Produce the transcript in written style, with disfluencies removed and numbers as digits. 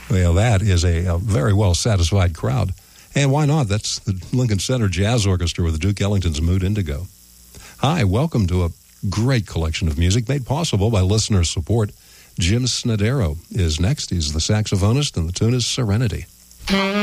Well, that is a very well-satisfied crowd. And why not? That's the Lincoln Center Jazz Orchestra with Duke Ellington's Mood Indigo. Hi, welcome to a great collection of music made possible by listener support. Jim Snodero is next. He's the saxophonist, and the tune is Serenity.